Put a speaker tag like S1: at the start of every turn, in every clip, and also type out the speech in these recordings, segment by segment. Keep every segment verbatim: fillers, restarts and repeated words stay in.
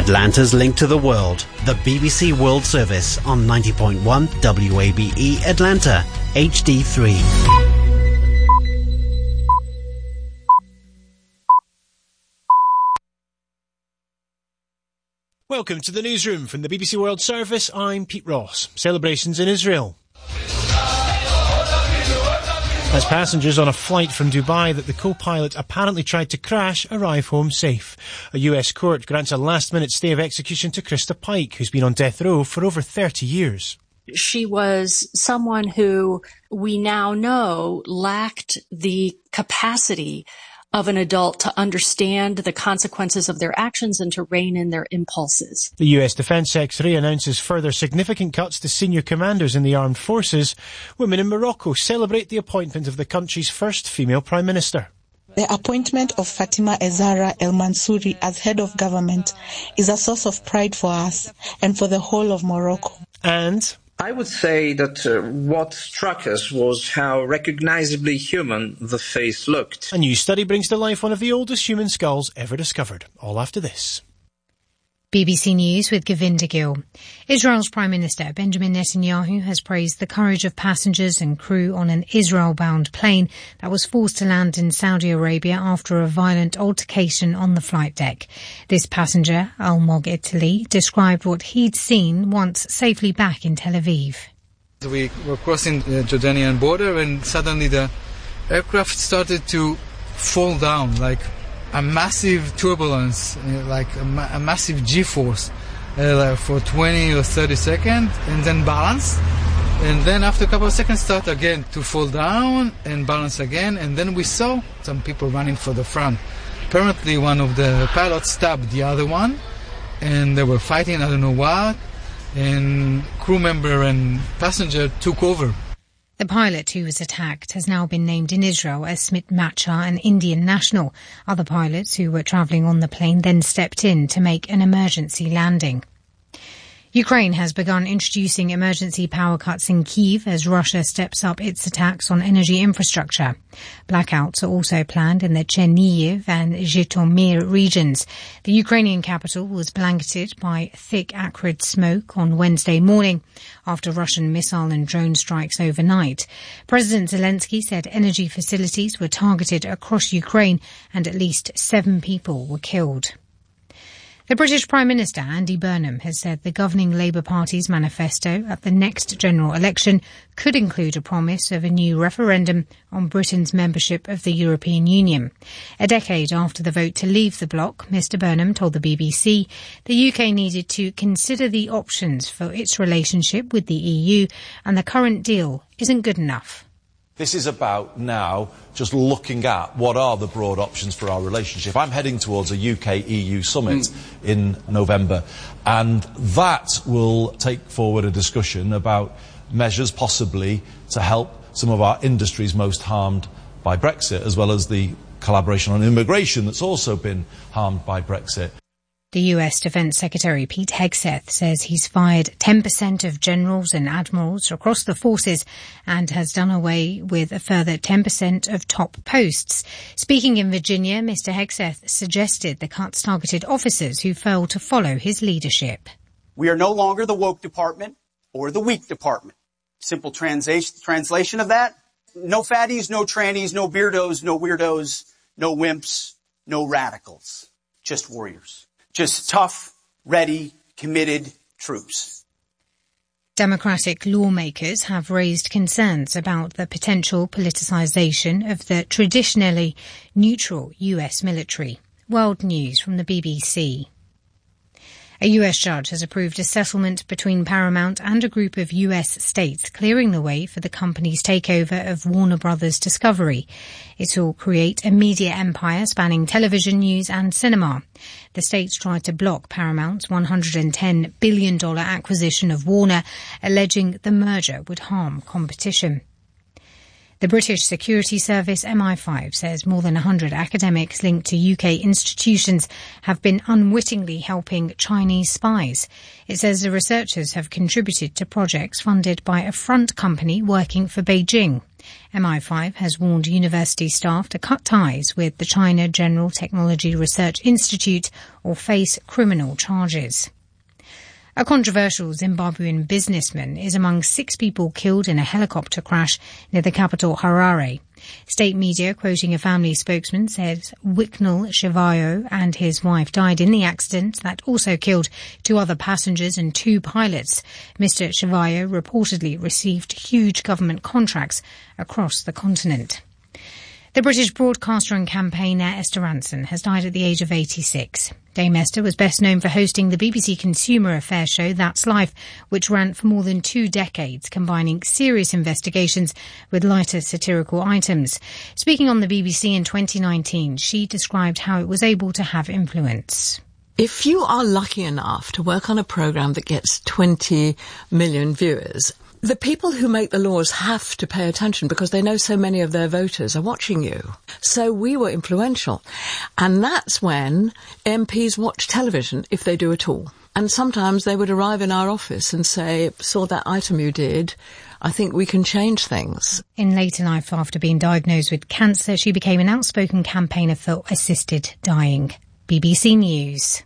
S1: Atlanta's link to the world, the B B C World Service on ninety point one W A B E Atlanta, H D three.
S2: Welcome to the newsroom from the B B C World Service. I'm Pete Ross. Celebrations in Israel as passengers on a flight from Dubai that the co-pilot apparently tried to crash arrive home safe. A U S court grants a last-minute stay of execution to Krista Pike, who's been on death row for over thirty years.
S3: She was someone who we now know lacked the capacity of an adult to understand the consequences of their actions and to rein in their impulses.
S2: The U S Defence Secretary announces further significant cuts to senior commanders in the armed forces. Women in Morocco celebrate the appointment of the country's first female Prime Minister.
S4: The appointment of Fatima Ezara El Mansouri as head of government is a source of pride for us and for the whole of Morocco.
S2: And
S5: I would say that uh, what struck us was how recognizably human the face looked.
S2: A new study brings to life one of the oldest human skulls ever discovered. All after this.
S6: B B C News with Govinda Gill. Israel's Prime Minister Benjamin Netanyahu has praised the courage of passengers and crew on an Israel-bound plane that was forced to land in Saudi Arabia after a violent altercation on the flight deck. This passenger, Almog Italy, described what he'd seen once safely back in Tel Aviv.
S7: We were crossing the Jordanian border and suddenly the aircraft started to fall down like a massive turbulence, like a, ma- a massive G-force uh, like for twenty or thirty seconds, and then balance. And then after a couple of seconds start again to fall down and balance again. And then we saw some people running for the front. Apparently one of the pilots stabbed the other one, and they were fighting, I don't know what, and crew member and passenger took over.
S6: The pilot who was attacked has now been named in Israel as Smit Macha, an Indian national. Other pilots who were travelling on the plane then stepped in to make an emergency landing. Ukraine has begun introducing emergency power cuts in Kyiv as Russia steps up its attacks on energy infrastructure. Blackouts are also planned in the Chernihiv and Zhytomyr regions. The Ukrainian capital was blanketed by thick, acrid smoke on Wednesday morning after Russian missile and drone strikes overnight. President Zelensky said energy facilities were targeted across Ukraine and at least seven people were killed. The British Prime Minister, Andy Burnham, has said the governing Labour Party's manifesto at the next general election could include a promise of a new referendum on Britain's membership of the European Union. A decade after the vote to leave the bloc, Mr Burnham told the B B C the U K needed to consider the options for its relationship with the E U, and the current deal isn't good enough.
S8: This is about now just looking at what are the broad options for our relationship. I'm heading towards a U K E U summit mm. in November, and that will take forward a discussion about measures possibly to help some of our industries most harmed by Brexit, as well as the collaboration on immigration that's also been harmed by Brexit.
S6: The U S Defence Secretary Pete Hegseth says he's fired ten percent of generals and admirals across the forces and has done away with a further ten percent of top posts. Speaking in Virginia, Mr Hegseth suggested the cuts targeted officers who failed to follow his leadership.
S9: We are no longer the woke department or the weak department. Simple translation, translation of that, no fatties, no trannies, no beardos, no weirdos, no wimps, no radicals, just warriors. Just tough, ready, committed troops.
S6: Democratic lawmakers have raised concerns about the potential politicisation of the traditionally neutral U S military. World News from the B B C. A U S judge has approved a settlement between Paramount and a group of U S states, clearing the way for the company's takeover of Warner Brothers Discovery. It will create a media empire spanning television, news and cinema. The states tried to block Paramount's one hundred ten billion dollars acquisition of Warner, alleging the merger would harm competition. The British security service M I five says more than one hundred academics linked to U K institutions have been unwittingly helping Chinese spies. It says the researchers have contributed to projects funded by a front company working for Beijing. M I five has warned university staff to cut ties with the China General Technology Research Institute or face criminal charges. A controversial Zimbabwean businessman is among six people killed in a helicopter crash near the capital Harare. State media, quoting a family spokesman, says Wicknell Shivayo and his wife died in the accident that also killed two other passengers and two pilots. Mister Shivayo reportedly received huge government contracts across the continent. The British broadcaster and campaigner Esther Rantzen has died at the age of eighty-six. Dame Esther was best known for hosting the B B C consumer affairs show That's Life, which ran for more than two decades, combining serious investigations with lighter satirical items. Speaking on the B B C in twenty nineteen, she described how it was able to have influence.
S10: If you are lucky enough to work on a programme that gets twenty million viewers, the people who make the laws have to pay attention because they know so many of their voters are watching you. So we were influential. And that's when M Ps watch television, if they do at all. And sometimes they would arrive in our office and say, saw that item you did, I think we can change things.
S6: In later life, after being diagnosed with cancer, she became an outspoken campaigner for assisted dying. B B C News.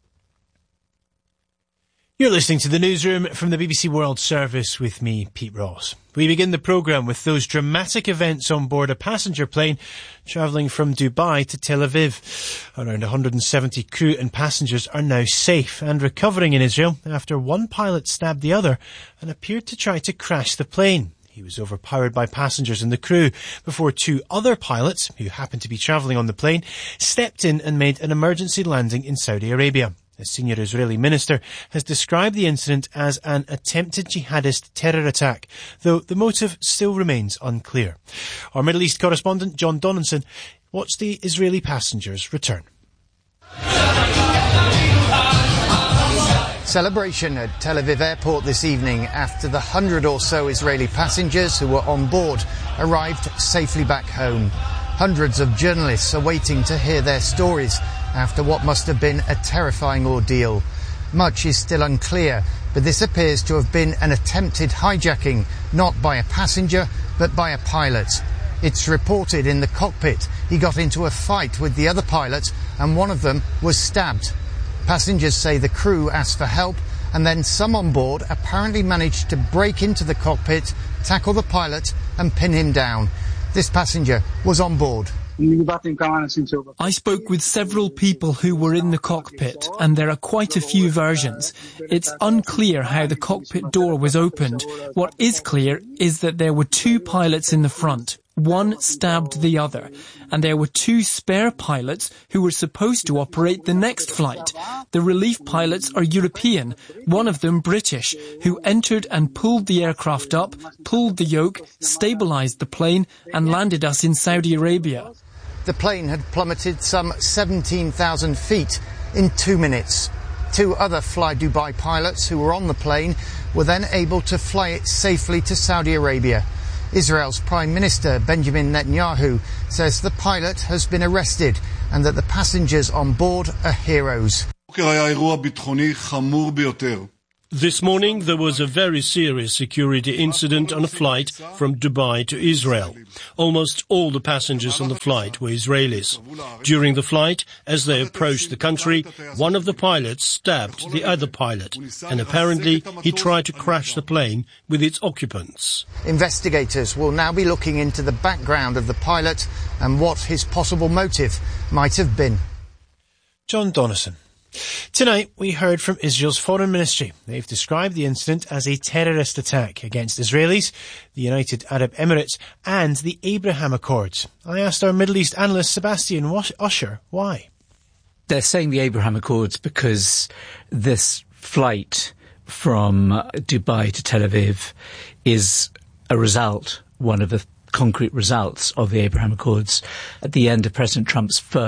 S2: You're listening to the newsroom from the B B C World Service with me, Pete Ross. We begin the programme with those dramatic events on board a passenger plane travelling from Dubai to Tel Aviv. Around one hundred seventy crew and passengers are now safe and recovering in Israel after one pilot stabbed the other and appeared to try to crash the plane. He was overpowered by passengers and the crew before two other pilots, who happened to be travelling on the plane, stepped in and made an emergency landing in Saudi Arabia. A senior Israeli minister has described the incident as an attempted jihadist terror attack, though the motive still remains unclear. Our Middle East correspondent, John Donaldson, watched the Israeli passengers return.
S11: Celebration at Tel Aviv airport this evening after the hundred or so Israeli passengers who were on board arrived safely back home. Hundreds of journalists are waiting to hear their stories after what must have been a terrifying ordeal. Much is still unclear, but this appears to have been an attempted hijacking, not by a passenger, but by a pilot. It's reported in the cockpit he got into a fight with the other pilot and one of them was stabbed. Passengers say the crew asked for help and then some on board apparently managed to break into the cockpit, tackle the pilot and pin him down. This passenger was on board.
S12: I spoke with several people who were in the cockpit, and there are quite a few versions. It's unclear how the cockpit door was opened. What is clear is that there were two pilots in the front. One stabbed the other, and there were two spare pilots who were supposed to operate the next flight. The relief pilots are European, one of them British, who entered and pulled the aircraft up, pulled the yoke, stabilised the plane, and landed us in Saudi Arabia.
S11: The plane had plummeted some seventeen thousand feet in two minutes. Two other Fly Dubai pilots who were on the plane were then able to fly it safely to Saudi Arabia. Israel's Prime Minister Benjamin Netanyahu says the pilot has been arrested and that the passengers on board are heroes.
S13: This morning there was a very serious security incident on a flight from Dubai to Israel. Almost all the passengers on the flight were Israelis. During the flight, as they approached the country, one of the pilots stabbed the other pilot, and apparently he tried to crash the plane with its occupants.
S11: Investigators will now be looking into the background of the pilot and what his possible motive might have been.
S2: John Donaldson. Tonight, we heard from Israel's Foreign Ministry. They've described the incident as a terrorist attack against Israelis, the United Arab Emirates and the Abraham Accords. I asked our Middle East analyst Sebastian Usher why.
S14: They're saying the Abraham Accords because this flight from Dubai to Tel Aviv is a result, one of the concrete results of the Abraham Accords. At the end of President Trump's first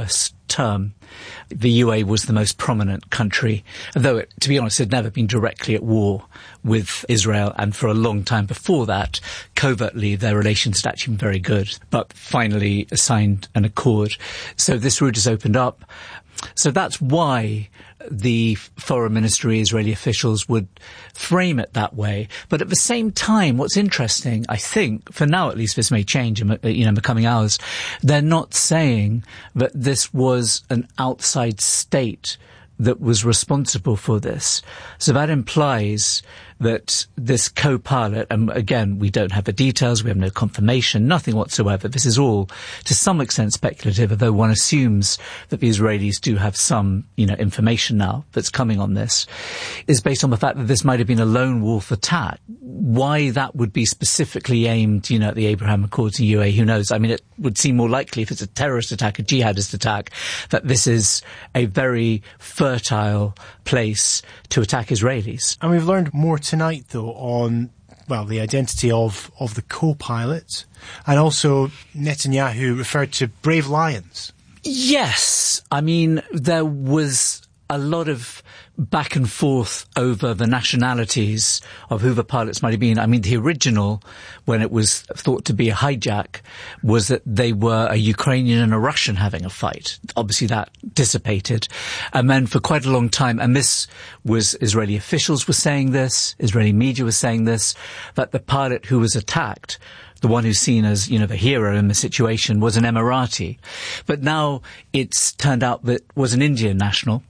S14: term, the U A was the most prominent country, though it, to be honest, had never been directly at war with Israel, and for a long time before that, covertly, their relations had actually been very good, but finally signed an accord. So this route has opened up. So that's why the foreign ministry, Israeli officials would frame it that way. But at the same time, what's interesting, I think, for now at least, this may change in, you know, in the coming hours, they're not saying that this was an outside state that was responsible for this. So that implies that this co-pilot, and again, we don't have the details, we have no confirmation, nothing whatsoever. This is all, to some extent, speculative, although one assumes that the Israelis do have some, you know, information now that's coming on this, is based on the fact that this might have been a lone wolf attack. Why that would be specifically aimed, you know, at the Abraham Accords and U A, who knows? I mean, it would seem more likely if it's a terrorist attack, a jihadist attack, that this is a very fertile place to attack Israelis.
S2: And we've learned more tonight, though, on, well, the identity of, of the co-pilot, and also Netanyahu referred to brave lions.
S14: Yes. I mean, there was a lot of back and forth over the nationalities of who the pilots might have been. I mean, the original, when it was thought to be a hijack, was that they were a Ukrainian and a Russian having a fight. Obviously that dissipated. And then for quite a long time, and this was, Israeli officials were saying this, Israeli media was saying this, that the pilot who was attacked, the one who's seen as, you know, the hero in the situation, was an Emirati. But now it's turned out that was an Indian national.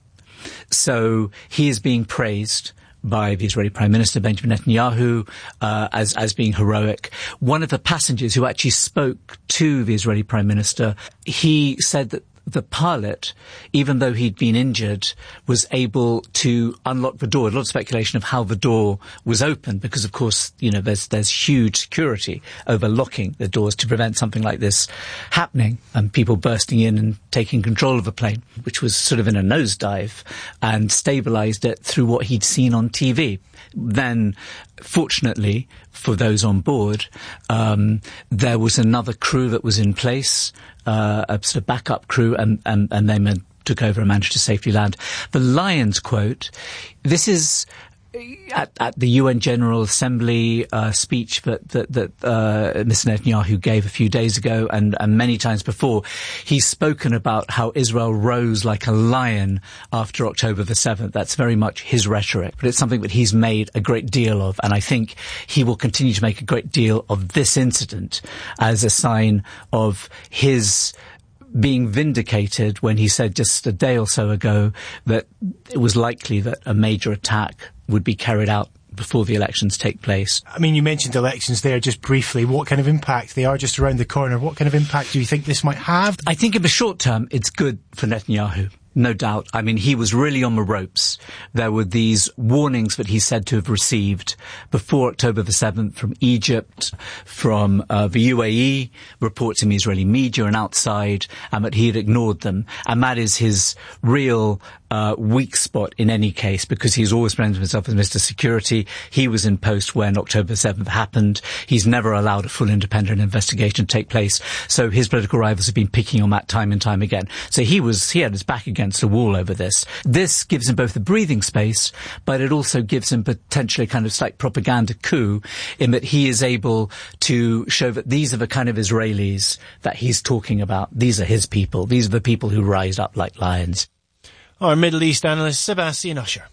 S14: So he is being praised by the Israeli Prime Minister Benjamin Netanyahu uh, as as being heroic. One of the passengers who actually spoke to the Israeli Prime Minister, he said that the pilot, even though he'd been injured, was able to unlock the door. A lot of speculation of how the door was opened, because of course, you know, there's there's huge security over locking the doors to prevent something like this happening and people bursting in and taking control of the plane, which was sort of in a nosedive, and stabilized it through what he'd seen on T V. Then, fortunately for those on board, um, there was another crew that was in place, uh, a sort of backup crew, and, and, and they man- took over and managed to safely land. The Lions quote, this is at, at the U N General Assembly uh, speech that, that, that uh, Mister Netanyahu gave a few days ago, and, and many times before, he's spoken about how Israel rose like a lion after October the seventh. That's very much his rhetoric, but it's something that he's made a great deal of, and I think he will continue to make a great deal of this incident as a sign of his being vindicated when he said just a day or so ago that it was likely that a major attack would be carried out before the elections take place.
S2: I mean, you mentioned elections there just briefly. What kind of impact? They are just around the corner. What kind of impact do you think this might have?
S14: I think in the short term, it's good for Netanyahu. No doubt. I mean, he was really on the ropes. There were these warnings that he said to have received before October the seventh from Egypt, from uh, the U A E, reports in the Israeli media and outside, and that he had ignored them. And that is his real uh, weak spot in any case, because he's always presented himself as Mister Security. He was in post when October the seventh happened. He's never allowed a full independent investigation to take place. So his political rivals have been picking on that time and time again. So he was, he had his back against against a wall over this. This gives him both the breathing space, but it also gives him potentially a kind of slight propaganda coup in that he is able to show that these are the kind of Israelis that he's talking about. These are his people. These are the people who rise up like lions.
S2: Our Middle East analyst, Sebastian Usher.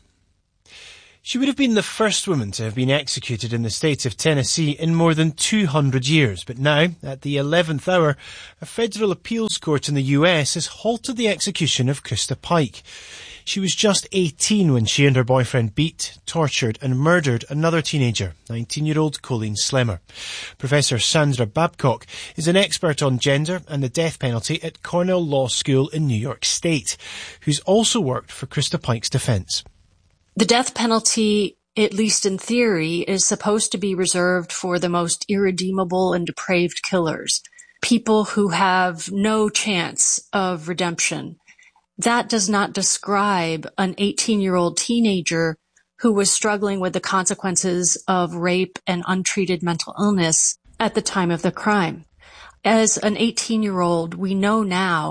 S2: She would have been the first woman to have been executed in the state of Tennessee in more than two hundred years. But now, at the eleventh hour, a federal appeals court in the U S has halted the execution of Krista Pike. She was just eighteen when she and her boyfriend beat, tortured and murdered another teenager, nineteen-year-old Colleen Slemmer. Professor Sandra Babcock is an expert on gender and the death penalty at Cornell Law School in New York State, who's also worked for Krista Pike's defence.
S3: The death penalty, at least in theory, is supposed to be reserved for the most irredeemable and depraved killers, people who have no chance of redemption. That does not describe an eighteen-year-old teenager who was struggling with the consequences of rape and untreated mental illness at the time of the crime. As an eighteen-year-old, we know now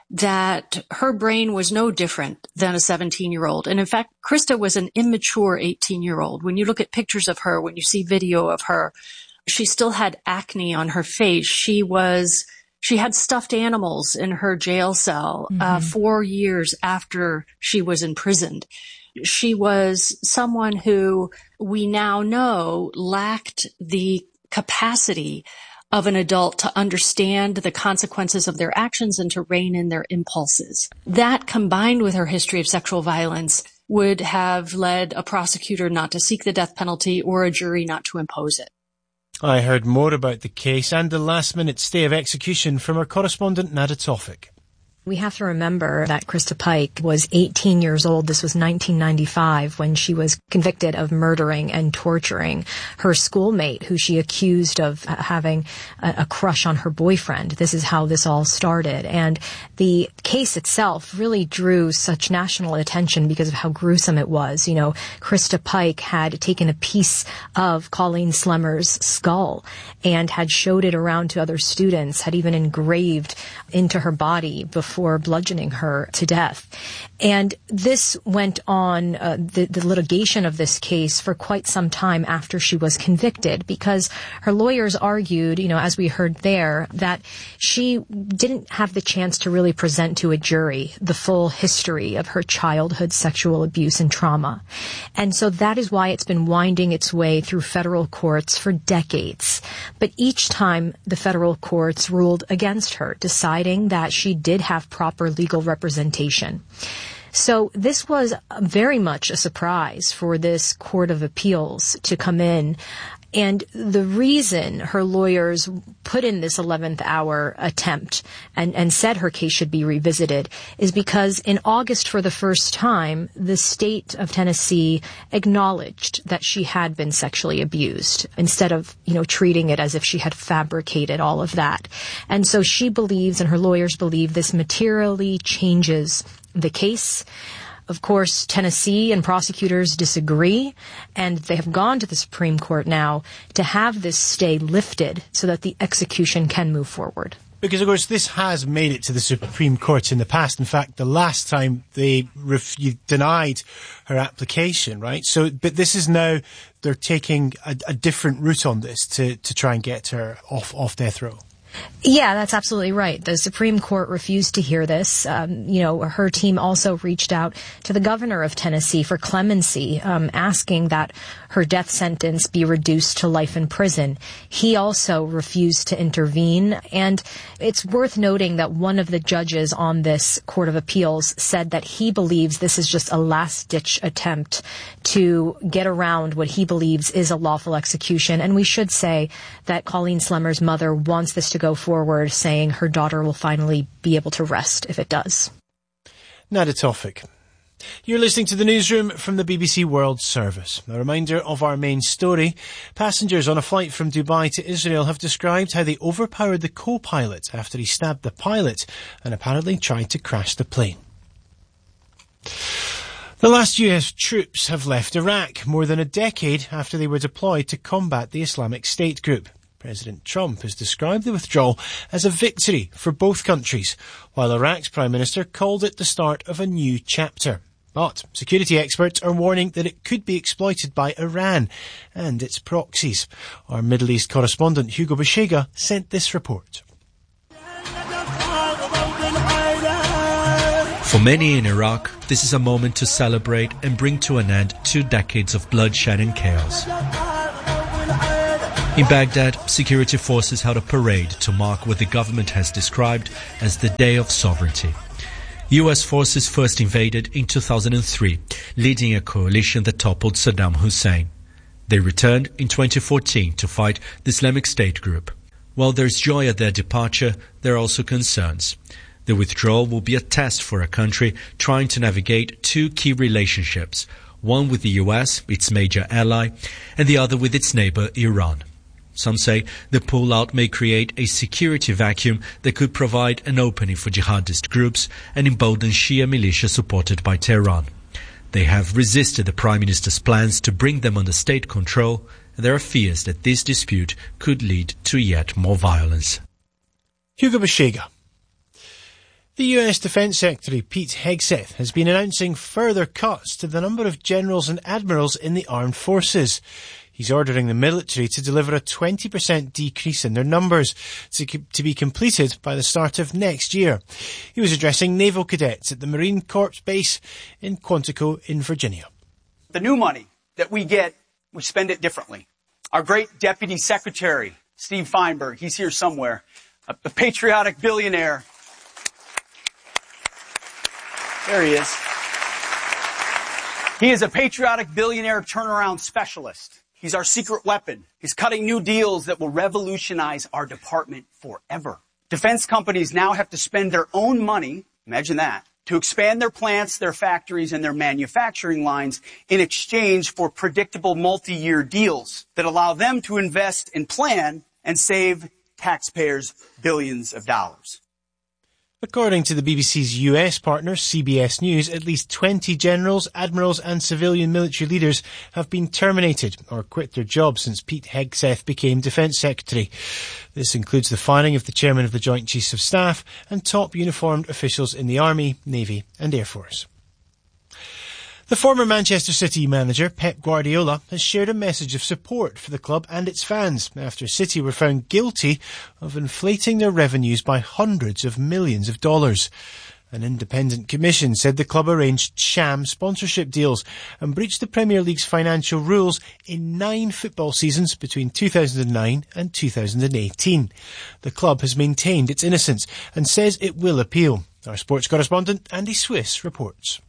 S3: that her brain was no different than a seventeen-year-old. And in fact, Krista was an immature eighteen-year-old. When you look at pictures of her, when you see video of her, she still had acne on her face. She was, she had stuffed animals in her jail cell, mm-hmm. uh, four years after she was imprisoned. She was someone who we now know lacked the capacity of an adult to understand the consequences of their actions and to rein in their impulses. That, combined with her history of sexual violence, would have led a prosecutor not to seek the death penalty or a jury not to impose it.
S2: I heard more about the case and the last-minute stay of execution from our correspondent Nada Tawfik.
S15: We have to remember that Krista Pike was eighteen years old. This was nineteen ninety-five when she was convicted of murdering and torturing her schoolmate, who she accused of having a, a crush on her boyfriend. This is how this all started. And the case itself really drew such national attention because of how gruesome it was. You know, Krista Pike had taken a piece of Colleen Slemmer's skull and had showed it around to other students, had even engraved into her body before for bludgeoning her to death. And this went on, uh, the, the litigation of this case for quite some time after she was convicted, because her lawyers argued, you know, as we heard there, that she didn't have the chance to really present to a jury the full history of her childhood sexual abuse and trauma. And so that is why it's been winding its way through federal courts for decades. But each time the federal courts ruled against her, deciding that she did have proper legal representation. So this was very much a surprise for this Court of Appeals to come in. And the reason her lawyers put in this eleventh hour attempt and, and said her case should be revisited is because in August, for the first time, the state of Tennessee acknowledged that she had been sexually abused instead of, you know, treating it as if she had fabricated all of that. And so she believes, and her lawyers believe, this materially changes the case. Of course, Tennessee and prosecutors disagree, and they have gone to the Supreme Court now to have this stay lifted so that the execution can move forward.
S2: Because, of course, this has made it to the Supreme Court in the past. In fact, the last time they ref- denied her application, right? So, but this is now, they're taking a, a different route on this to, to try and get her off, off death row.
S15: Yeah, that's absolutely right. The Supreme Court refused to hear this. Um, you know, her team also reached out to the governor of Tennessee for clemency, um, asking that her death sentence be reduced to life in prison. He also refused to intervene. And it's worth noting that one of the judges on this Court of Appeals said that he believes this is just a last-ditch attempt to get around what he believes is a lawful execution. And we should say that Colleen Slemmer's mother wants this to go forward, saying her daughter will finally be able to rest if it does.
S2: Nada Tawfik. You're listening to the newsroom from the B B C World Service. A reminder of our main story. Passengers on a flight from Dubai to Israel have described how they overpowered the co-pilot after he stabbed the pilot and apparently tried to crash the plane. The last U S troops have left Iraq more than a decade after they were deployed to combat the Islamic State group. President Trump has described the withdrawal as a victory for both countries, while Iraq's Prime Minister called it the start of a new chapter. But security experts are warning that it could be exploited by Iran and its proxies. Our Middle East correspondent Hugo Bashega sent this report.
S16: For many in Iraq, this is a moment to celebrate and bring to an end two decades of bloodshed and chaos. In Baghdad, security forces held a parade to mark what the government has described as the Day of Sovereignty. U S forces first invaded in two thousand three, leading a coalition that toppled Saddam Hussein. They returned in twenty fourteen to fight the Islamic State group. While there's joy at their departure, there are also concerns. The withdrawal will be a test for a country trying to navigate two key relationships, one with the U S, its major ally, and the other with its neighbor, Iran. Some say the pullout may create a security vacuum that could provide an opening for jihadist groups and embolden Shia militia supported by Tehran. They have resisted the Prime Minister's plans to bring them under state control, and there are fears that this dispute could lead to yet more violence.
S2: Hugo Bashega. The U S Defence Secretary Pete Hegseth has been announcing further cuts to the number of generals and admirals in the armed forces. He's ordering the military to deliver a twenty percent decrease in their numbers to, to be completed by the start of next year. He was addressing naval cadets at the Marine Corps base in Quantico in Virginia.
S9: The new money that we get, we spend it differently. Our great Deputy Secretary, Steve Feinberg, he's here somewhere, a, a patriotic billionaire. There he is. He is a patriotic billionaire turnaround specialist. He's our secret weapon. He's cutting new deals that will revolutionize our department forever. Defense companies now have to spend their own money, imagine that, to expand their plants, their factories, and their manufacturing lines in exchange for predictable multi-year deals that allow them to invest and plan and save taxpayers billions of dollars.
S2: According to the B B C's U S partner, C B S News, at least twenty generals, admirals and civilian military leaders have been terminated or quit their jobs since Pete Hegseth became Defence Secretary. This includes the firing of the chairman of the Joint Chiefs of Staff and top uniformed officials in the Army, Navy and Air Force. The former Manchester City manager, Pep Guardiola, has shared a message of support for the club and its fans after City were found guilty of inflating their revenues by hundreds of millions of dollars. An independent commission said the club arranged sham sponsorship deals and breached the Premier League's financial rules in nine football seasons between two thousand nine and two thousand eighteen. The club has maintained its innocence and says it will appeal. Our sports correspondent, Andy Swiss, reports.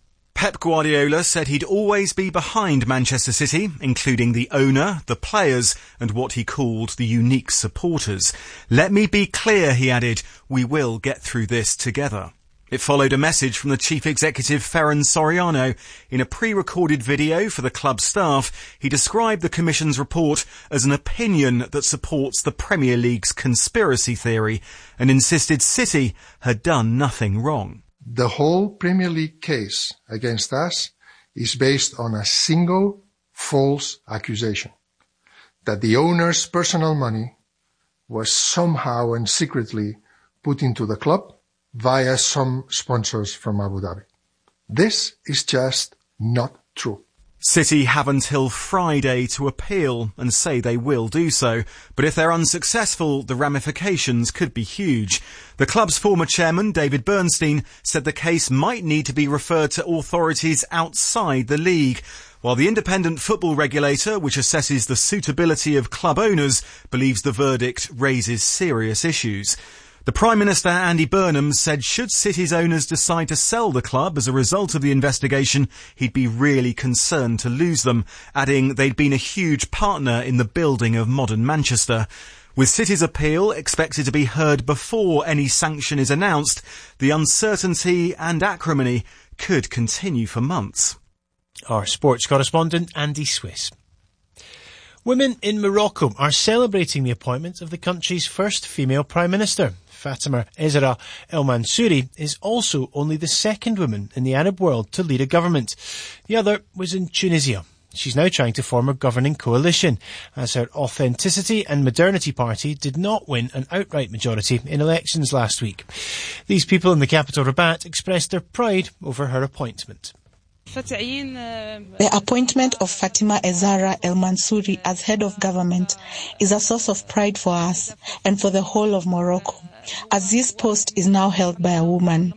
S17: Pep Guardiola said he'd always be behind Manchester City, including the owner, the players, and what he called the unique supporters. Let me be clear, he added, we will get through this together. It followed a message from the chief executive Ferran Soriano. In a pre-recorded video for the club staff, he described the Commission's report as an opinion that supports the Premier League's conspiracy theory and insisted City had done nothing wrong.
S18: The whole Premier League case against us is based on a single false accusation, that the owner's personal money was somehow and secretly put into the club via some sponsors from Abu Dhabi. This is just not true.
S17: City have until Friday to appeal and say they will do so, but if they're unsuccessful, the ramifications could be huge. The club's former chairman, David Bernstein, said the case might need to be referred to authorities outside the league, while the independent football regulator, which assesses the suitability of club owners, believes the verdict raises serious issues. The Prime Minister, Andy Burnham, said should City's owners decide to sell the club as a result of the investigation, he'd be really concerned to lose them, adding they'd been a huge partner in the building of modern Manchester. With City's appeal expected to be heard before any sanction is announced, the uncertainty and acrimony could continue for months.
S2: Our sports correspondent, Andy Swiss. Women in Morocco are celebrating the appointment of the country's first female Prime Minister. Fatima Ezra El Mansouri is also only the second woman in the Arab world to lead a government. The other was in Tunisia. She's now trying to form a governing coalition, as her Authenticity and Modernity party did not win an outright majority in elections last week. These people in the capital Rabat expressed their pride over her appointment.
S4: The appointment of Fatima Ezra El Mansouri as head of government is a source of pride for us and for the whole of Morocco, as this post is now held by a woman.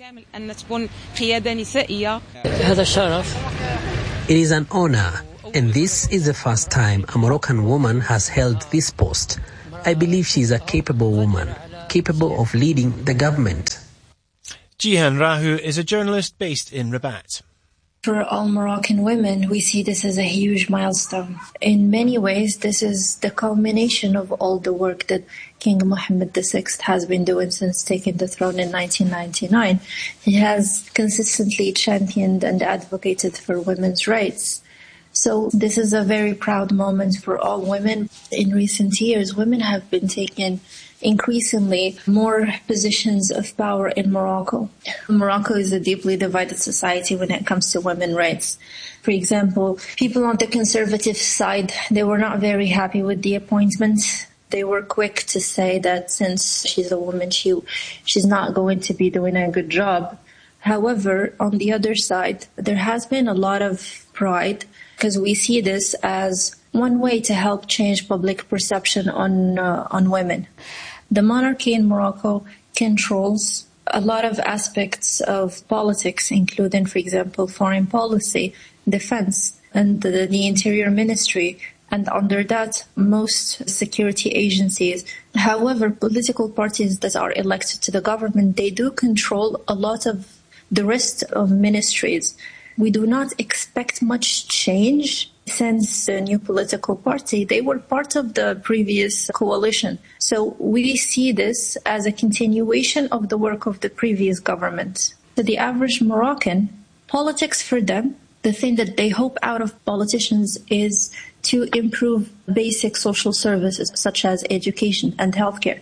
S19: It is an honor, and this is the first time a Moroccan woman has held this post. I believe she is a capable woman, capable of leading the government.
S2: Jihan Rahu is a journalist based in Rabat.
S20: For all Moroccan women, we see this as a huge milestone. In many ways, this is the culmination of all the work that King Mohammed the Sixth has been doing since taking the throne in nineteen ninety-nine. He has consistently championed and advocated for women's rights. So this is a very proud moment for all women. In recent years, women have been taking increasingly more positions of power in Morocco. Morocco is a deeply divided society when it comes to women's rights. For example, people on the conservative side, they were not very happy with the appointment. They were quick to say that since she's a woman, she she's not going to be doing a good job. However, on the other side, there has been a lot of pride because we see this as one way to help change public perception on uh, on women. The monarchy in Morocco controls a lot of aspects of politics, including, for example, foreign policy, defense, and the, the interior ministry. And under that, most security agencies. However, political parties that are elected to the government, they do control a lot of the rest of ministries. We do not expect much change since the new political party. They were part of the previous coalition. So we see this as a continuation of the work of the previous government. To the average Moroccan, politics for them, the thing that they hope out of politicians is to improve basic social services such as education and healthcare.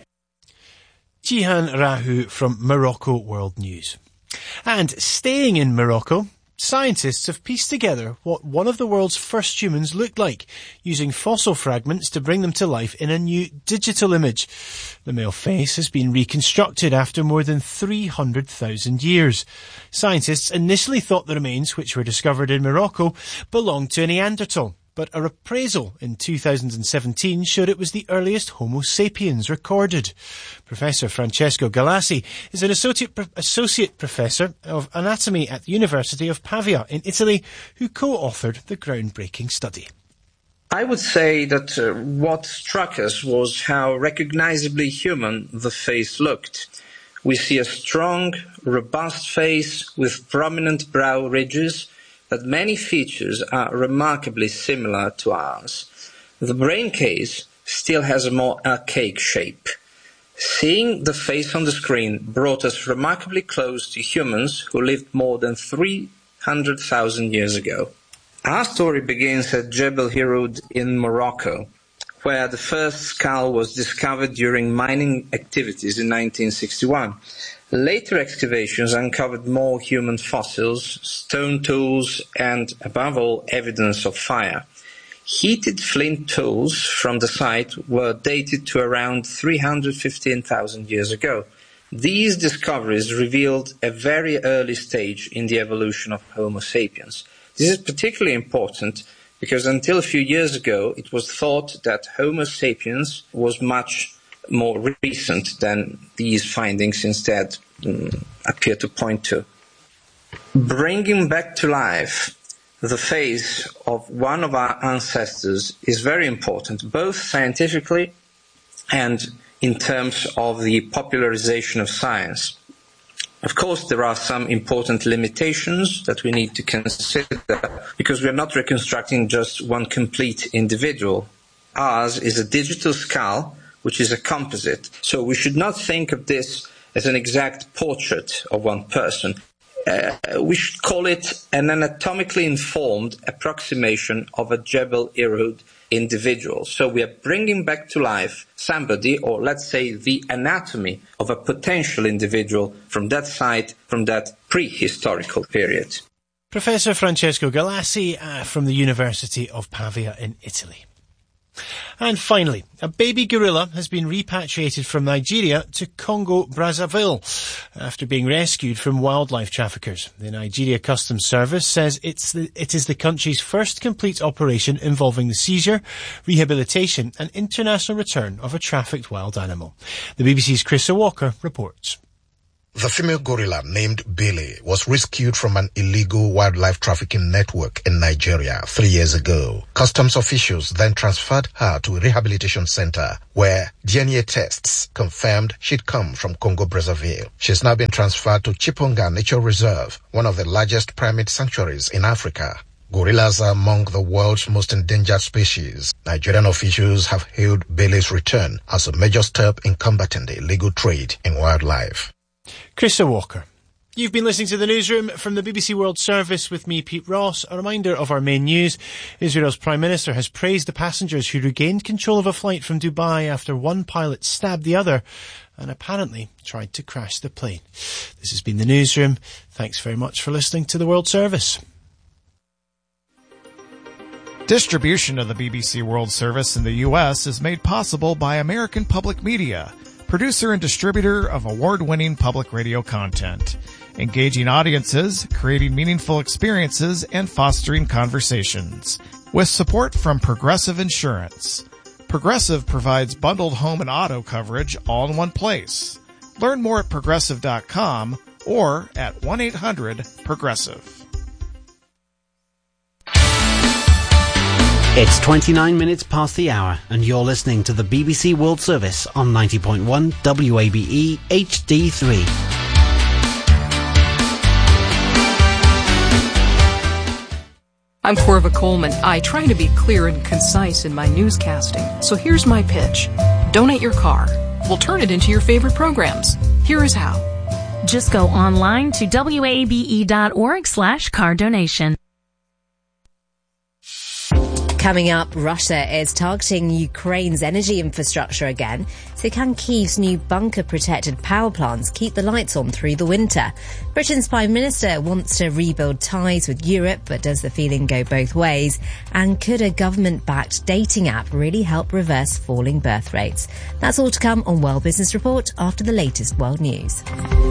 S2: Jihan Rahu from Morocco World News. And staying in Morocco, scientists have pieced together what one of the world's first humans looked like, using fossil fragments to bring them to life in a new digital image. The male face has been reconstructed after more than three hundred thousand years. Scientists initially thought the remains, which were discovered in Morocco, belonged to a Neanderthal. But a appraisal in two thousand seventeen showed it was the earliest Homo sapiens recorded. Professor Francesco Galassi is an associate, pro- associate professor of anatomy at the University of Pavia in Italy, who co-authored the groundbreaking study.
S5: I would say that uh, what struck us was how recognizably human the face looked. We see a strong, robust face with prominent brow ridges, but many features are remarkably similar to ours. The brain case still has a more archaic shape. Seeing the face on the screen brought us remarkably close to humans who lived more than three hundred thousand years ago. Our story begins at Jebel Irhoud in Morocco, where the first skull was discovered during mining activities in nineteen sixty-one. Later excavations uncovered more human fossils, stone tools, and, above all, evidence of fire. Heated flint tools from the site were dated to around three hundred fifteen thousand years ago. These discoveries revealed a very early stage in the evolution of Homo sapiens. This is particularly important because until a few years ago, it was thought that Homo sapiens was much more recent than these findings instead um, appear to point to. Bringing back to life the face of one of our ancestors is very important, both scientifically and in terms of the popularization of science. Of course, there are some important limitations that we need to consider because we are not reconstructing just one complete individual. Ours is a digital skull, which is a composite. So we should not think of this as an exact portrait of one person. Uh, we should call it an anatomically informed approximation of a Jebel Irhoud individual. So we are bringing back to life somebody, or let's say the anatomy of a potential individual from that site, from that prehistorical period.
S2: Professor Francesco Galassi uh, from the University of Pavia in Italy. And finally, a baby gorilla has been repatriated from Nigeria to Congo-Brazzaville after being rescued from wildlife traffickers. The Nigeria Customs Service says it's the, it is the country's first complete operation involving the seizure, rehabilitation and international return of a trafficked wild animal. The B B C's Chris Walker reports.
S21: The female gorilla named Billy was rescued from an illegal wildlife trafficking network in Nigeria three years ago. Customs officials then transferred her to a rehabilitation center where D N A tests confirmed she'd come from Congo-Brazzaville. She's now been transferred to Chiponga Nature Reserve, one of the largest primate sanctuaries in Africa. Gorillas are among the world's most endangered species. Nigerian officials have hailed Billy's return as a major step in combating the illegal trade in wildlife.
S2: Chris Walker. You've been listening to the newsroom from the B B C World Service with me, Pete Ross. A reminder of our main news. Israel's Prime Minister has praised the passengers who regained control of a flight from Dubai after one pilot stabbed the other and apparently tried to crash the plane. This has been the newsroom. Thanks very much for listening to the World Service.
S1: Distribution of the B B C World Service in the U S is made possible by American Public Media, producer and distributor of award-winning public radio content, engaging audiences, creating meaningful experiences, and fostering conversations. With support from Progressive Insurance. Progressive provides bundled home and auto coverage all in one place. Learn more at progressive dot com or at one eight hundred progressive.
S22: It's twenty-nine minutes past the hour, and you're listening to the B B C World Service on ninety point one W A B E H D three.
S23: I'm Corva Coleman. I try to be clear and concise in my newscasting, so here's my pitch. Donate your car. We'll turn it into your favorite programs. Here is how.
S24: Just go online to W A B E dot org slash car donation.
S25: Coming up, Russia is targeting Ukraine's energy infrastructure again. So can Kyiv's new bunker-protected power plants keep the lights on through the winter? Britain's Prime Minister wants to rebuild ties with Europe, but does the feeling go both ways? And could a government-backed dating app really help reverse falling birth rates? That's all to come on World Business Report after the latest world news.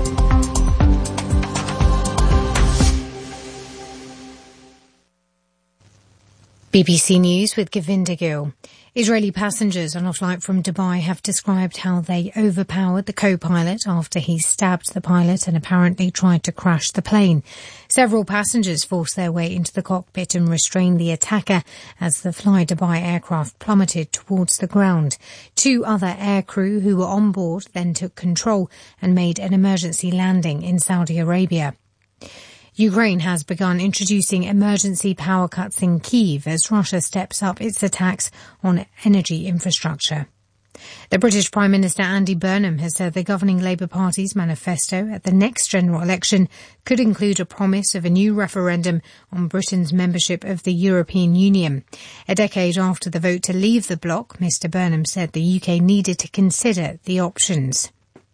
S6: B B C News with Govinda Gill. Israeli passengers on a flight from Dubai have described how they overpowered the co-pilot after he stabbed the pilot and apparently tried to crash the plane. Several passengers forced their way into the cockpit and restrained the attacker as the Fly Dubai aircraft plummeted towards the ground. Two other aircrew who were on board then took control and made an emergency landing in Saudi Arabia. Ukraine has begun introducing emergency power cuts in Kyiv as Russia steps up its attacks on energy infrastructure. The British Prime Minister Andy Burnham has said the governing Labour Party's manifesto at the next general election could include a promise of a new referendum on Britain's membership of the European Union. A decade after the vote to leave the bloc, Mr Burnham said the U K needed to consider the options.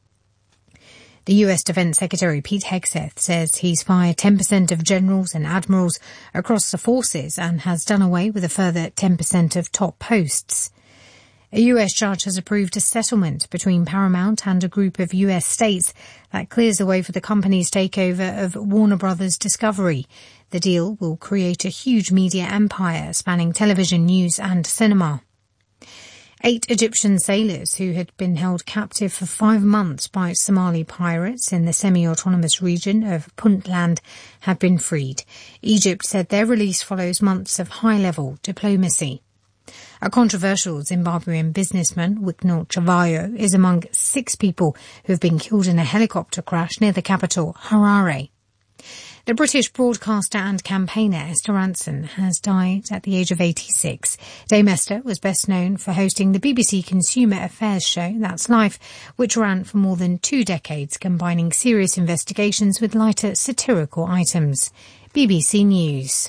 S6: The U S Defence Secretary Pete Hegseth says he's fired ten percent of generals and admirals across the forces and has done away with a further ten percent of top posts. A U S judge has approved a settlement between Paramount and a group of U S states that clears the way for the company's takeover of Warner Brothers Discovery. The deal will create a huge media empire spanning television, news and cinema. Eight Egyptian sailors who had been held captive for five months by Somali pirates in the semi-autonomous region of Puntland have been freed. Egypt said their release follows months of high-level diplomacy. A controversial Zimbabwean businessman, Wicknell Chavayo, is among six people who have been killed in a helicopter crash near the capital, Harare. The British broadcaster and campaigner Esther Rantzen has died at the age of eighty-six. Dame Esther was best known for hosting the B B C consumer affairs show That's Life, which ran for more than two decades, combining serious investigations with lighter satirical items. B B C News.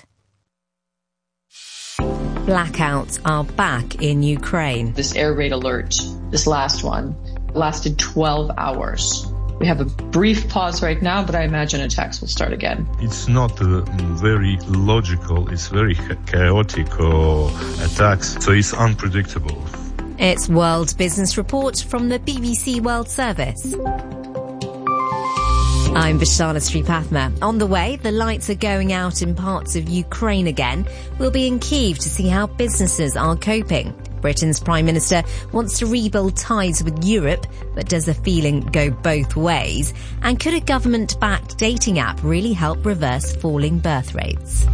S25: Blackouts are back in Ukraine.
S26: This air raid alert, this last one, lasted twelve hours. We have a brief pause right now, but I imagine attacks will start again.
S27: It's not uh, very logical. It's very chaotic uh, attacks, so it's unpredictable.
S25: It's World Business Report from the B B C World Service. I'm Vishana Sripathma. On the way, the lights are going out in parts of Ukraine again. We'll be in Kyiv to see how businesses are coping. Britain's Prime Minister wants to rebuild ties with Europe, but does the feeling go both ways? And could a government-backed dating app really help reverse falling birth rates?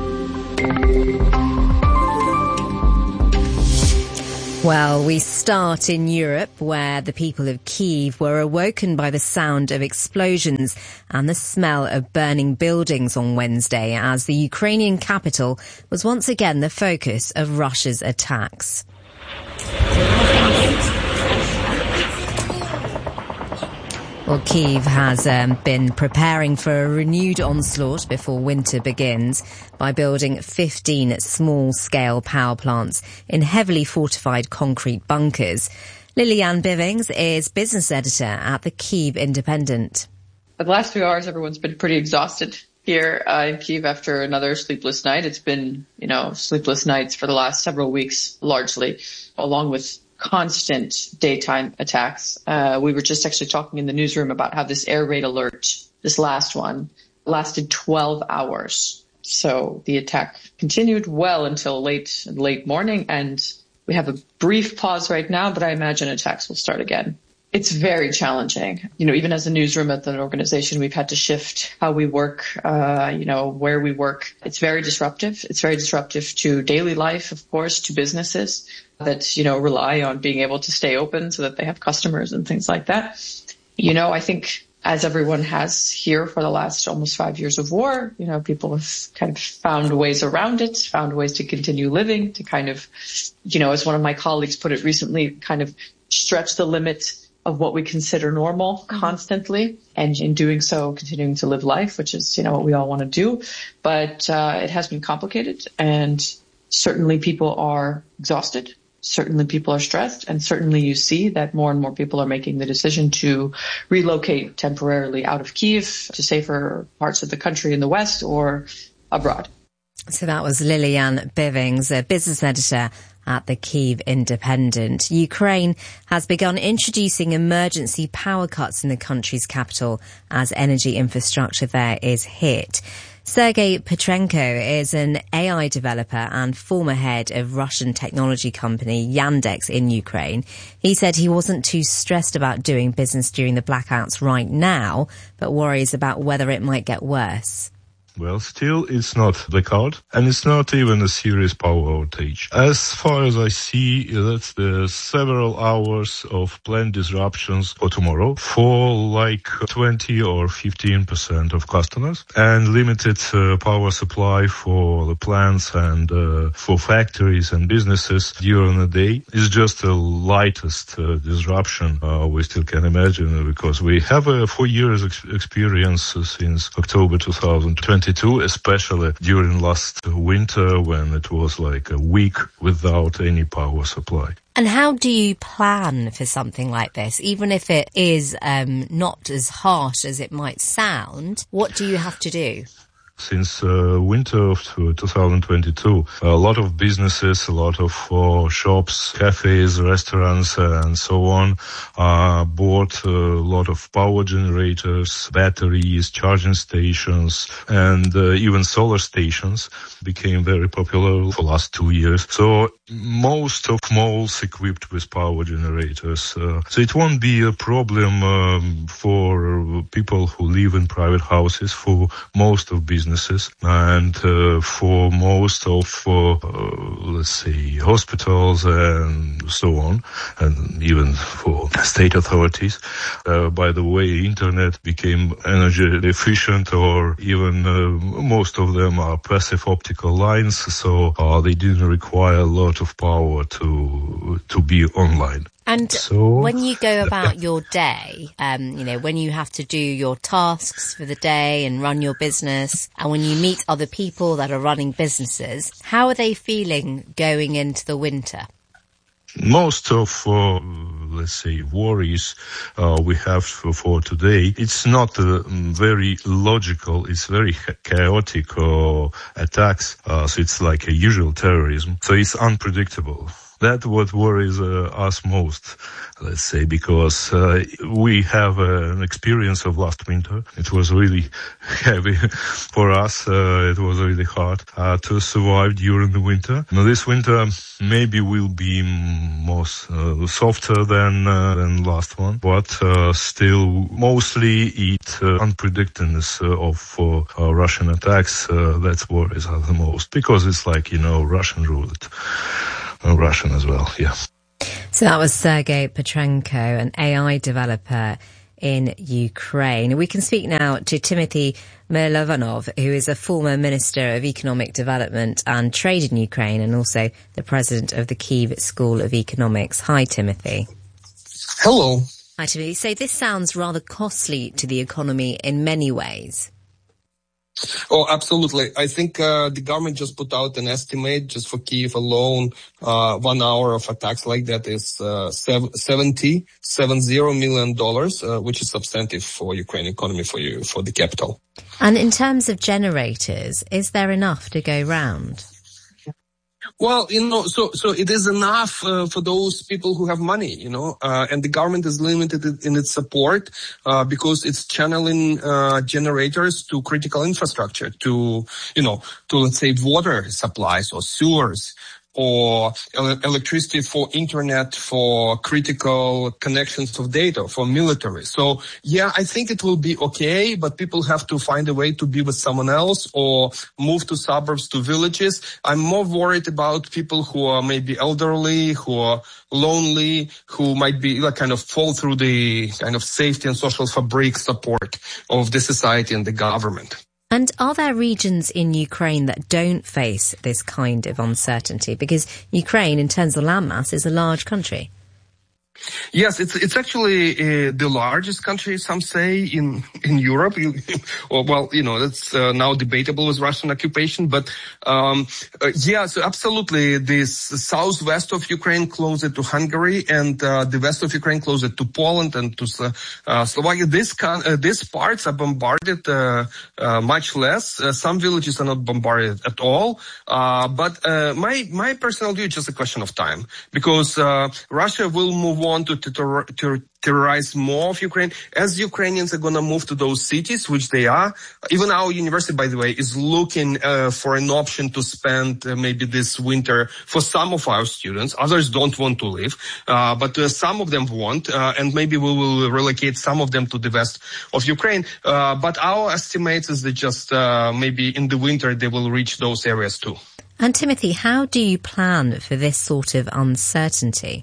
S25: Well, we start in Europe, where the people of Kyiv were awoken by the sound of explosions and the smell of burning buildings on Wednesday, as the Ukrainian capital was once again the focus of Russia's attacks. Well, Kyiv has um, been preparing for a renewed onslaught before winter begins by building fifteen small-scale power plants in heavily fortified concrete bunkers. Lillian Bivings is business editor at the Kyiv Independent.
S26: For the last few hours, everyone's been pretty exhausted. here uh, in Kyiv after another sleepless night. It's been, you know, sleepless nights for the last several weeks, largely, along with constant daytime attacks. Uh, we were just actually talking in the newsroom about how this air raid alert, this last one, lasted twelve hours. So the attack continued well until late, late morning, and we have a brief pause right now, but I imagine attacks will start again. It's very challenging. You know, even as a newsroom at the organization, we've had to shift how we work, uh, you know, where we work. It's very disruptive. It's very disruptive to daily life, of course, to businesses that, you know, rely on being able to stay open so that they have customers and things like that. You know, I think as everyone has here for the last almost five years of war, you know, people have kind of found ways around it, found ways to continue living, to kind of, you know, as one of my colleagues put it recently, kind of stretch the limit of what we consider normal constantly, and in doing so, continuing to live life, which is, you know, what we all want to do. But uh, it has been complicated, and certainly people are exhausted. Certainly people are stressed, and certainly you see that more and more people are making the decision to relocate temporarily out of Kyiv to safer parts of the country in the west or abroad.
S25: So that was Liliane Bivings, a business editor at the Kyiv Independent. Ukraine has begun introducing emergency power cuts in the country's capital as energy infrastructure there is hit. Sergei Petrenko is an A I developer and former head of Russian technology company Yandex in Ukraine. He said he wasn't too stressed about doing business during the blackouts right now, but worries about whether it might get worse.
S27: Well, still, it's not blackout, and it's not even a serious power outage. As far as I see, that's the several hours of planned disruptions for tomorrow for like twenty or fifteen percent of customers, and limited uh, power supply for the plants and uh, for factories and businesses during the day. It's just the lightest uh, disruption uh, we still can imagine, because we have a four years ex- experience since October two thousand twenty. Especially during last winter when it was like a week without any power supply.
S25: And how do you plan for something like this? Even if it is um, not as harsh as it might sound, what do you have to do?
S27: Since uh, winter of two thousand twenty-two, a lot of businesses, a lot of uh, shops, cafes, restaurants, uh, and so on, uh, bought a lot of power generators, batteries, charging stations, and uh, even solar stations became very popular for the last two years. So most of malls equipped with power generators. Uh, so it won't be a problem um, for people who live in private houses, for most of businesses. And uh, for most of, uh, uh, let's say, hospitals and so on, and even for state authorities. Uh, by the way, internet became energy efficient, or even uh, most of them are passive optical lines, so uh, they didn't require a lot of power to to be online.
S25: And
S27: so,
S25: when you go about your day, um, you know, when you have to do your tasks for the day and run your business, and when you meet other people that are running businesses, how are they feeling going into the winter?
S27: Most of, uh, let's say, worries uh, we have for, for today, it's not uh, very logical, it's very chaotic uh, attacks, uh, so it's like a usual terrorism, so it's unpredictable. That's what worries uh, us most, let's say, because uh, we have uh, an experience of last winter. It was really heavy for us. Uh, it was really hard uh, to survive during the winter. Now, this winter maybe will be more uh, softer than uh, than last one, but uh, still mostly it uh, unpredictedness uh, of uh, uh, Russian attacks. Uh, that's worries us the most, because it's like, you know, Russian roulette. Uh, Russian as well, yeah.
S25: So that was Sergei Petrenko, an A I developer in Ukraine. We can speak now to Timothy Milovanov, who is a former Minister of Economic Development and Trade in Ukraine, and also the president of the Kyiv School of Economics. Hi, Timothy.
S7: Hello.
S25: Hi, Timothy. So this sounds rather costly to the economy in many ways.
S7: Oh, absolutely. I think uh, the government just put out an estimate just for Kyiv alone. Uh, one hour of attacks like that is uh, seventy, seventy million dollars, uh, which is substantive for Ukrainian economy, for you, for the capital.
S25: And in terms of generators, is there enough to go round?
S7: Well, you know, so so it is enough uh, for those people who have money, you know, uh, and the government is limited in its support uh, because it's channeling uh, generators to critical infrastructure, to, you know, to, let's say, water supplies or sewers, or el- electricity for internet, for critical connections of data, for military. So, yeah, I think it will be okay, but people have to find a way to be with someone else or move to suburbs, to villages. I'm more worried about people who are maybe elderly, who are lonely, who might be like kind of fall through the kind of safety and social fabric support of the society and the government.
S25: And are there regions in Ukraine that don't face this kind of uncertainty? Because Ukraine, in terms of landmass, is a large country.
S7: Yes, it's it's actually uh, the largest country, some say, in in Europe. You, or, well, you know, that's uh, now debatable with Russian occupation. But um, uh, yeah, so absolutely, this southwest of Ukraine closer to Hungary, and uh, the west of Ukraine closer to Poland and to uh, Slovakia. This con- uh, these parts are bombarded uh, uh, much less. Uh, some villages are not bombarded at all. Uh, but uh, my my personal view is just a question of time, because uh, Russia will move on to, to, to terrorize more of Ukraine as Ukrainians are going to move to those cities, which they are. Even our university, by the way, is looking uh, for an option to spend uh, maybe this winter for some of our students. Others don't want to live, uh, but uh, some of them want, uh, and maybe we will relocate some of them to the west of Ukraine. Uh, but our estimates is that just uh, maybe in the winter they will reach those areas too.
S25: And Timothy, how do you plan for this sort of uncertainty?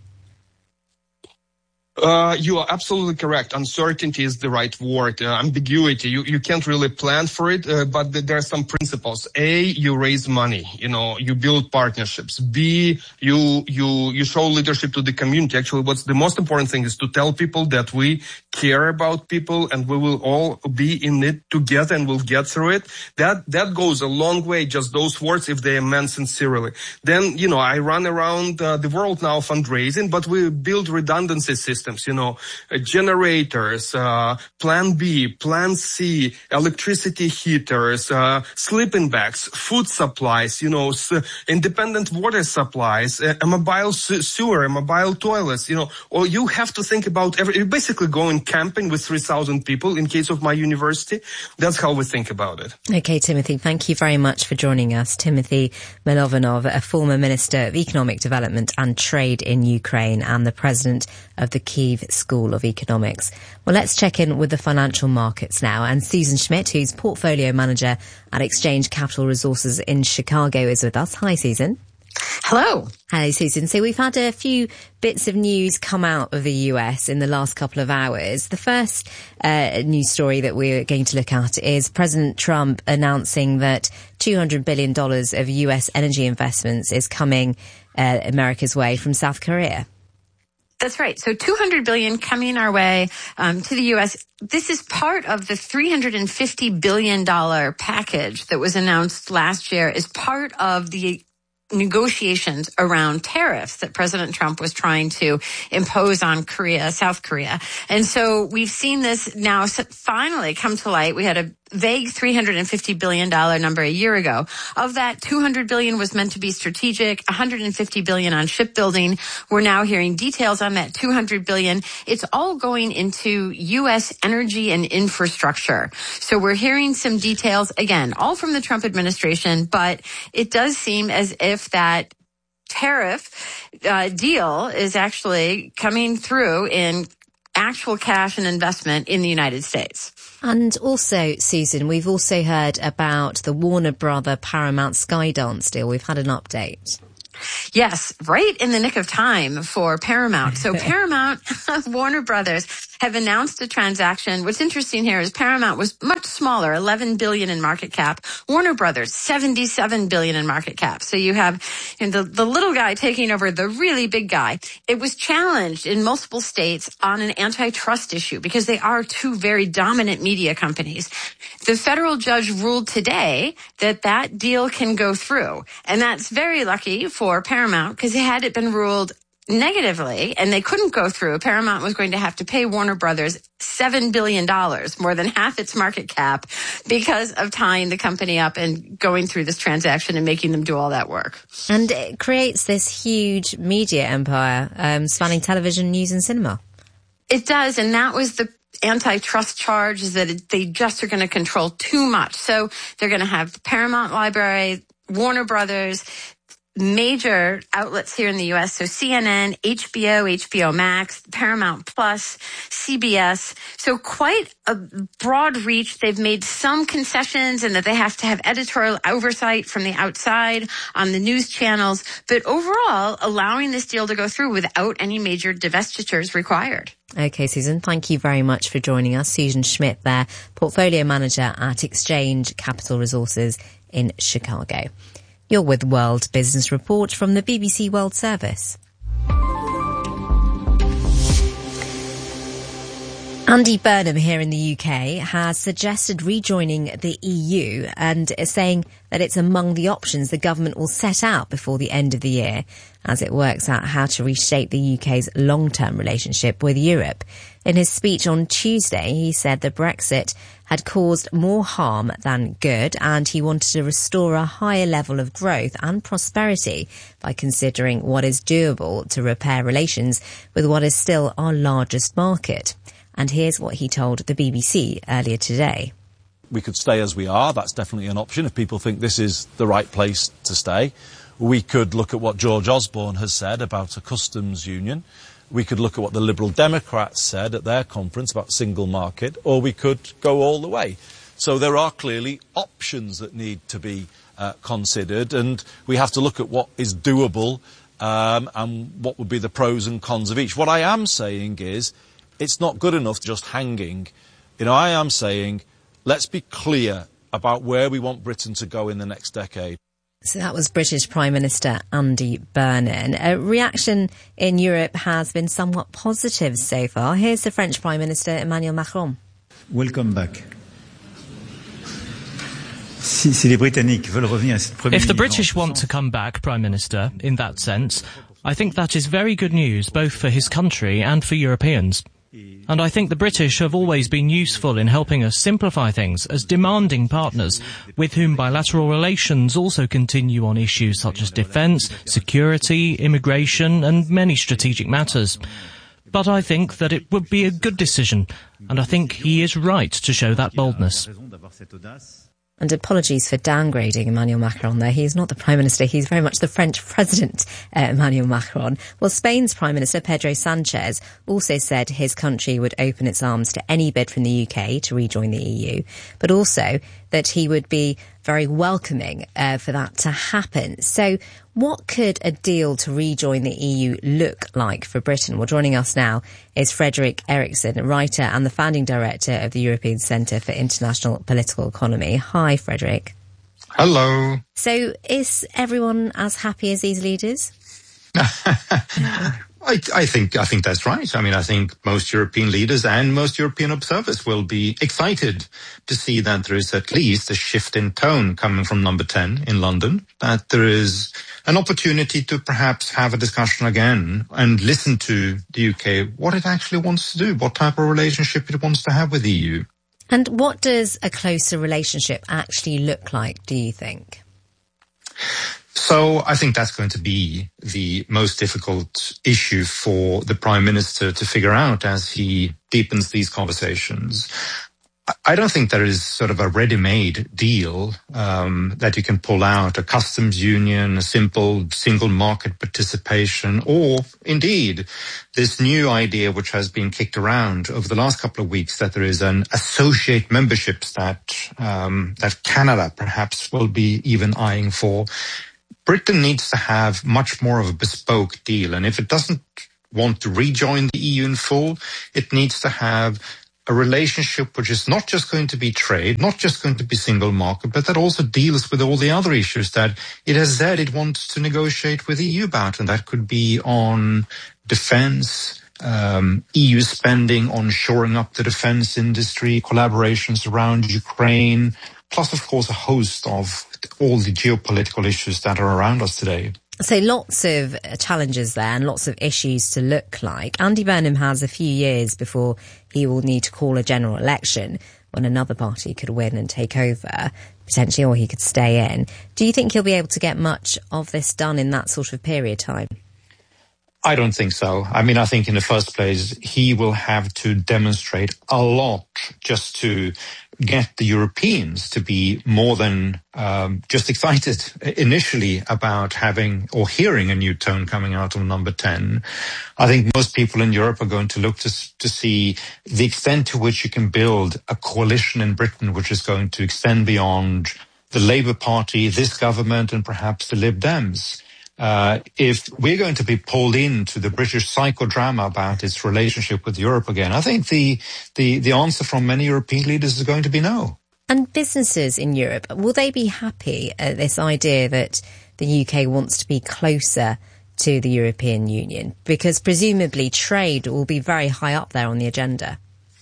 S7: Uh, you are absolutely correct. Uncertainty is the right word. Uh, ambiguity. You, you can't really plan for it, uh, but th- there are some principles. A, you raise money. You know, you build partnerships. B, you, you, you show leadership to the community. Actually, what's the most important thing is to tell people that we care about people and we will all be in it together and we'll get through it. That, that goes a long way, just those words, if they are meant sincerely. Then, you know, I run around uh, the world now fundraising, but we build redundancy systems. You know, uh, generators, uh, plan B, plan C, electricity heaters, uh, sleeping bags, food supplies, you know, s- independent water supplies, uh, a mobile su- sewer, a mobile toilets, you know, or you have to think about every, you're basically going camping with three thousand people in case of my university. That's how we think about it.
S25: Okay, Timothy, thank you very much for joining us. Timothy Milovanov, a former Minister of Economic Development and Trade in Ukraine and the President of the Kyiv School of Economics. Well, let's check in with the financial markets now. And Susan Schmidt, who's Portfolio Manager at Exchange Capital Resources in Chicago, is with us. Hi, Susan.
S8: Hello.
S25: Hello, Susan. So we've had a few bits of news come out of the U S in the last couple of hours. The first uh, news story that we're going to look at is President Trump announcing that two hundred billion dollars of U S energy investments is coming uh, America's way from South Korea.
S8: That's right. So two hundred billion dollars coming our way um, to the U S. This is part of the three hundred fifty billion dollars package that was announced last year as part of the negotiations around tariffs that President Trump was trying to impose on Korea, South Korea. And so we've seen this now finally come to light. We had a vague three hundred fifty billion dollars number a year ago. Of that, two hundred billion dollars was meant to be strategic, one hundred fifty billion dollars on shipbuilding. We're now hearing details on that two hundred billion dollars. It's all going into U S energy and infrastructure. So we're hearing some details, again, all from the Trump administration, but it does seem as if that tariff uh, deal is actually coming through in actual cash and investment in the United States.
S25: And also, Susan, we've also heard about the Warner Brother Paramount Skydance deal. We've had an update.
S8: Yes, right in the nick of time for Paramount. So Paramount, Warner Brothers have announced a transaction. What's interesting here is Paramount was much smaller, eleven billion in market cap. Warner Brothers, seventy-seven billion in market cap. So you have you know, the, the little guy taking over the really big guy. It was challenged in multiple states on an antitrust issue because they are two very dominant media companies. The federal judge ruled today that that deal can go through. And that's very lucky for Paramount because had it been ruled negatively and they couldn't go through, Paramount was going to have to pay Warner Brothers seven billion dollars, more than half its market cap, because of tying the company up and going through this transaction and making them do all that work.
S25: And it creates this huge media empire um, spanning television, news and cinema.
S8: It does, and that was the antitrust charge, is that it, they just are going to control too much. So they're going to have the Paramount Library, Warner Brothers, major outlets here in the U S, so C N N, H B O, H B O Max, Paramount Plus, C B S. So quite a broad reach. They've made some concessions in that they have to have editorial oversight from the outside on the news channels, but overall allowing this deal to go through without any major divestitures required.
S25: Okay, Susan, thank you very much for joining us. Susan Schmidt there, Portfolio Manager at Exchange Capital Resources in Chicago. You're with World Business Report from the B B C World Service. Andy Burnham here in the U K has suggested rejoining the E U and is saying that it's among the options the government will set out before the end of the year as it works out how to reshape the U K's long-term relationship with Europe. In his speech on Tuesday, he said that Brexit had caused more harm than good and he wanted to restore a higher level of growth and prosperity by considering what is doable to repair relations with what is still our largest market. And here's what he told the B B C earlier today.
S3: We could stay as we are. That's definitely an option if people think this is the right place to stay. We could look at what George Osborne has said about a customs union. We could look at what the Liberal Democrats said at their conference about single market, or we could go all the way. So there are clearly options that need to be uh, considered, and we have to look at what is doable um, and what would be the pros and cons of each. What I am saying is it's not good enough just hanging. You know, I am saying let's be clear about where we want Britain to go in the next decade.
S25: So that was British Prime Minister Andy Burnham. A reaction in Europe has been somewhat positive so far. Here's the French Prime Minister Emmanuel Macron.
S10: Welcome back. If
S11: the British want to come back, Prime Minister, in that sense, I think that is very good news both for his country and for Europeans. And I think the British have always been useful in helping us simplify things as demanding partners with whom bilateral relations also continue on issues such as defence, security, immigration and many strategic matters. But I think that it would be a good decision, and I think he is right to show that boldness.
S25: And apologies for downgrading Emmanuel Macron there. He's not the Prime Minister, he's very much the French President, uh, Emmanuel Macron. Well, Spain's Prime Minister, Pedro Sanchez, also said his country would open its arms to any bid from the U K to rejoin the E U, but also that he would be very welcoming uh, for that to happen. So what could a deal to rejoin the E U look like for Britain? Well, joining us now is Fredrik Eriksson, writer and the founding director of the European Centre for International Political Economy. Hi, Fredrik.
S12: Hello.
S25: So is everyone as happy as these leaders?
S12: I, I think I think that's right. I mean, I think most European leaders and most European observers will be excited to see that there is at least a shift in tone coming from number ten in London, that there is an opportunity to perhaps have a discussion again and listen to the U K, what it actually wants to do, what type of relationship it wants to have with the E U.
S25: And what does a closer relationship actually look like, do you think?
S12: So I think that's going to be the most difficult issue for the Prime Minister to figure out as he deepens these conversations. I don't think there is sort of a ready-made deal um, that you can pull out, a customs union, a simple single market participation, or indeed this new idea which has been kicked around over the last couple of weeks that there is an associate memberships that um, that Canada perhaps will be even eyeing for. Britain needs to have much more of a bespoke deal. And if it doesn't want to rejoin the E U in full, it needs to have a relationship which is not just going to be trade, not just going to be single market, but that also deals with all the other issues that it has said it wants to negotiate with the E U about. And that could be on defense, um, E U spending on shoring up the defense industry, collaborations around Ukraine, plus, of course, a host of all the geopolitical issues that are around us today.
S25: So lots of challenges there and lots of issues to look like. Andy Burnham has a few years before he will need to call a general election when another party could win and take over, potentially, or he could stay in. Do you think he'll be able to get much of this done in that sort of period of time?
S12: I don't think so. I mean, I think in the first place, he will have to demonstrate a lot just to get the Europeans to be more than um, just excited initially about having or hearing a new tone coming out of number ten. I think most people in Europe are going to look to, to see the extent to which you can build a coalition in Britain which is going to extend beyond the Labour Party, this government, and perhaps the Lib Dems. Uh, if we're going to be pulled into the British psychodrama about its relationship with Europe again, I think the, the, the answer from many European leaders is going to be no.
S25: And businesses in Europe, will they be happy at this idea that the U K wants to be closer to the European Union? Because presumably trade will be very high up there on the agenda.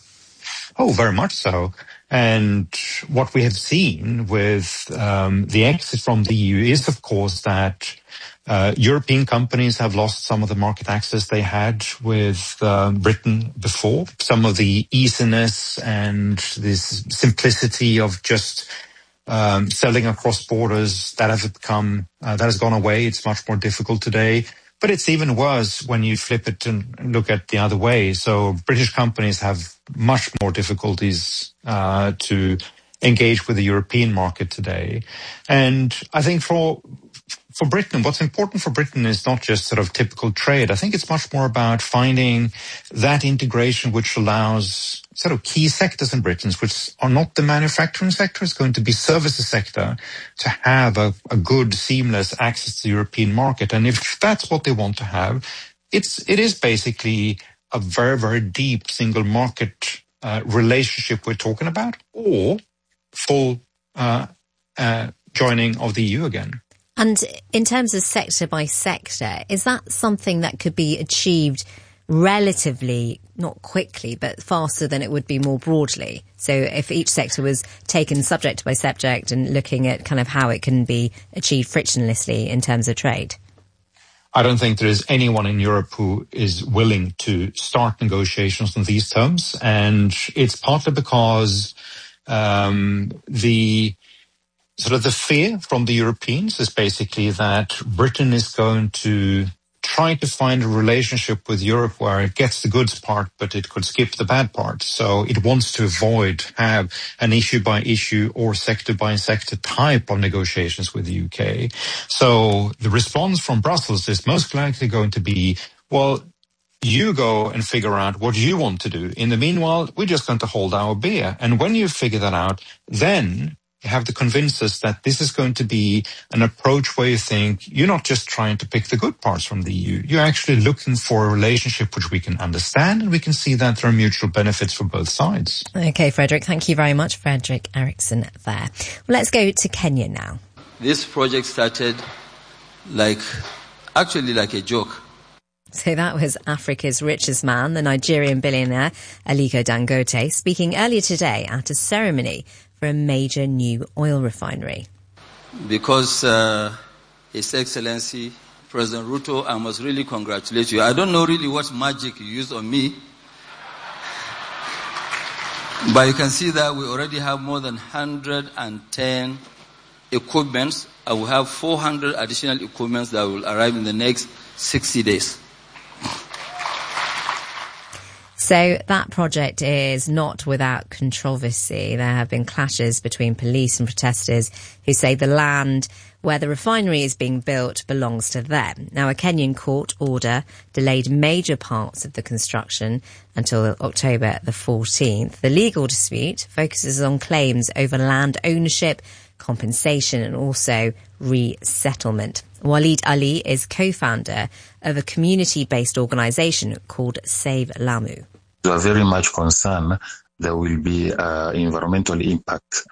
S12: Oh, very much so. And what we have seen with um, the exit from the E U is, of course, that Uh, European companies have lost some of the market access they had with uh, Britain before. Some of the easiness and this simplicity of just um, selling across borders that have become uh, that has gone away. It's much more difficult today. But it's even worse when you flip it and look at the other way. So British companies have much more difficulties uh, to engage with the European market today. And I think for For Britain, what's important for Britain is not just sort of typical trade. I think it's much more about finding that integration which allows sort of key sectors in Britain, which are not the manufacturing sector, it's going to be services sector, to have a, a good, seamless access to the European market. And if that's what they want to have, it's, it is basically a very, very deep single market uh, relationship we're talking about, or full uh, uh, joining of the E U again.
S25: And in terms of sector by sector, is that something that could be achieved relatively, not quickly, but faster than it would be more broadly? So if each sector was taken subject by subject and looking at kind of how it can be achieved frictionlessly in terms of trade?
S12: I don't think there is anyone in Europe who is willing to start negotiations on these terms. And it's partly because um, the... Sort of the fear from the Europeans is basically that Britain is going to try to find a relationship with Europe where it gets the good part, but it could skip the bad part. So it wants to avoid have an issue by issue or sector by sector type of negotiations with the U K. So the response from Brussels is most likely going to be, well, you go and figure out what you want to do. In the meanwhile, we're just going to hold our beer. And when you figure that out, then you have to convince us that this is going to be an approach where you think you're not just trying to pick the good parts from the E U. You're actually looking for a relationship which we can understand, and we can see that there are mutual benefits for both sides.
S25: Okay, Frederick, thank you very much. Frederick Eriksson there. Well, let's go to Kenya now.
S9: This project started like, actually like a joke.
S25: So that was Africa's richest man, the Nigerian billionaire Aliko Dangote, speaking earlier today at a ceremony for a major new oil refinery.
S9: Because uh, His Excellency President Ruto, I must really congratulate you. I don't know really what magic you used on me, but you can see that we already have more than one hundred ten equipments. I will have four hundred additional equipments that will arrive in the next sixty days.
S25: So that project is not without controversy. There have been clashes between police and protesters who say the land where the refinery is being built belongs to them. Now, a Kenyan court order delayed major parts of the construction until October the fourteenth. The legal dispute focuses on claims over land ownership, compensation and also resettlement. Walid Ali is co-founder of a community-based organisation called Save Lamu.
S4: We are very much concerned there will be uh, environmental impact